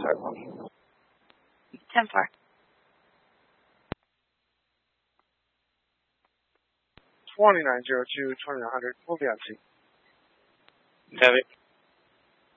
7. 10-4. 2902, 2900. We'll be on scene. Heavy.